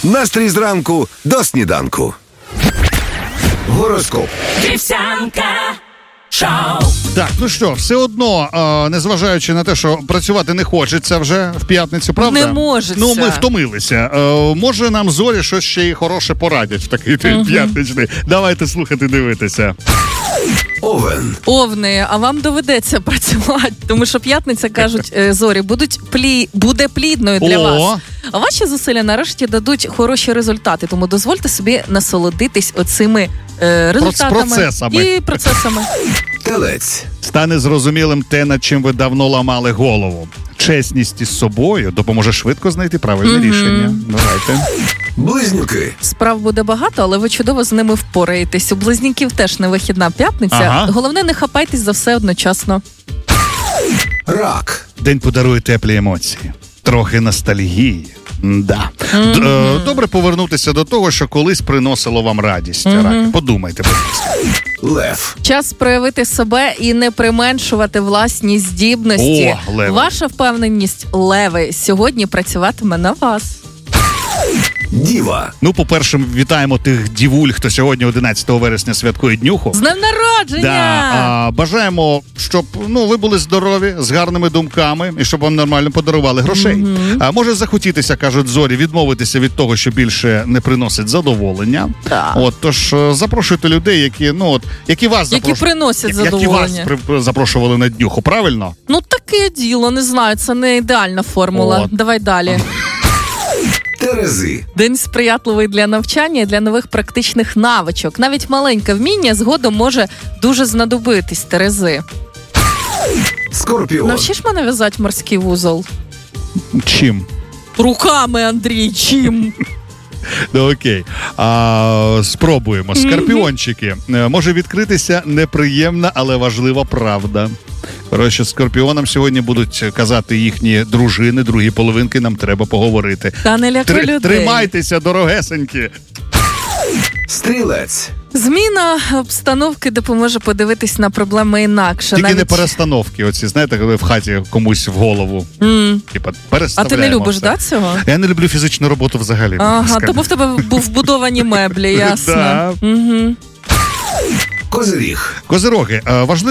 Настрій зранку до сніданку. Гороскоп. Вівсянка шоу. Так, ну що, все одно, незважаючи на те, що працювати не хочеться вже в п'ятницю, правда? Не можеться. Ну, ми втомилися. Може нам зорі щось ще й хороше порадять в такий п'ятничний. Давайте слухати, дивитися. Овен. Овни, а вам доведеться працювати, тому що п'ятниця, кажуть, зорі, буде плідною для вас. А ваші зусилля нарешті дадуть хороші результати, тому дозвольте собі насолодитись оцими результатами і процесами. Телець. Стане зрозумілим те, над чим ви давно ламали голову. Чесність із собою допоможе швидко знайти правильне рішення. Давайте. Близнюки. Справ буде багато, але ви чудово з ними впораєтесь. У близнюків теж не вихідна п'ятниця. Головне, не хапайтесь за все одночасно. Рак. День подарує теплі емоції. Трохи ностальгії. Да. Добре повернутися до того, що колись приносило вам радість. Раки. Подумайте, будь ласка. Лев. Час проявити себе і не применшувати власні здібності. Леви. Ваша впевненість, леви, сьогодні працюватиме на вас. Діва. Ну, по-перше, вітаємо тих дівуль, хто сьогодні 11 вересня святкує днюху. З днем народження! Бажаємо, щоб ви були здорові, з гарними думками, і щоб вам нормально подарували грошей. Може захотітися, кажуть зорі, відмовитися від того, що більше не приносить задоволення. Тож запрошуйте людей, які приносять задоволення. Які вас запрошували на днюху, правильно? Ну, таке діло, не знаю, це не ідеальна формула. Давай далі. Терези. День сприятливий для навчання і для нових практичних навичок. Навіть маленьке вміння згодом може дуже знадобитись, Терези. Скорпіон. Навчиш мене в'язати морський вузол? Чим? Руками, Андрій, чим? Ну, окей. Спробуємо. Скорпіончики. Може відкритися неприємна, але важлива правда. Коротше, скорпіонам сьогодні будуть казати їхні дружини, другі половинки, нам треба поговорити. Та не лякай людей. Тримайтеся, дорогесенькі. Стрілець. Зміна обстановки допоможе подивитись на проблеми інакше. Тільки не перестановки оці, знаєте, коли в хаті комусь в голову. Типа, переставляємо. А ти не любиш, цього? Я не люблю фізичну роботу взагалі. Ага, тому в тебе вбудовані меблі, ясно. Козиріг. Козироги, важливо